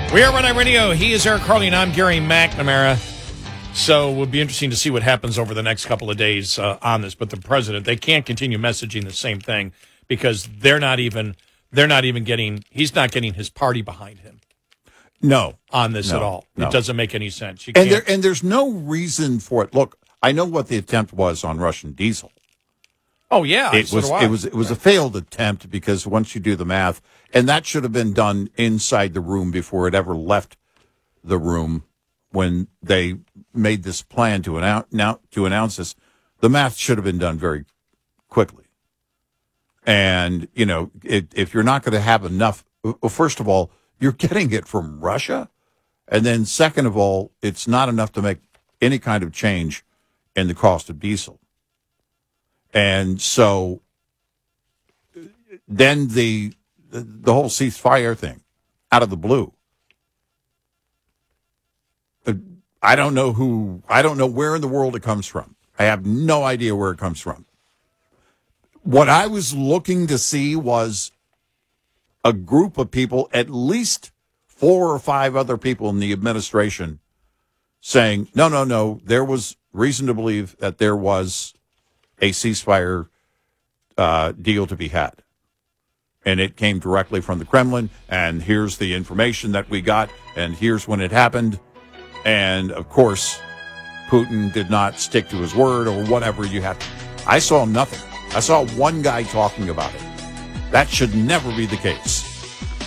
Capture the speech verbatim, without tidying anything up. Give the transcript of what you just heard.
We are Run On Radio. He is Eric Carly, and I'm Gary McNamara. So it would be interesting to see what happens over the next couple of days uh, on this. But the president, they can't continue messaging the same thing because they're not even they're not even getting he's not getting his party behind him. No, on this no, at all. No. It doesn't make any sense. You and can't. there and there's no reason for it. Look, I know what the attempt was on Russian diesel. Oh yeah, it so was do I. it was it was a failed attempt because once you do the math, and that should have been done inside the room before it ever left the room when they made this plan to announce now to announce this. The math should have been done very quickly. And you know, it, if you're not going to have enough, well, first of all, you're getting it from Russia, and then second of all, it's not enough to make any kind of change in the cost of diesel. And so then the, the the whole ceasefire thing out of the blue. I don't know who, I don't know where in the world it comes from. I have no idea where it comes from. What I was looking to see was a group of people, at least four or five other people in the administration saying, no, no, no, there was reason to believe that there was a ceasefire uh, deal to be had. And it came directly from the Kremlin, and here's the information that we got, and here's when it happened. And, of course, Putin did not stick to his word or whatever you have. I saw nothing. I saw one guy talking about it. That should never be the case.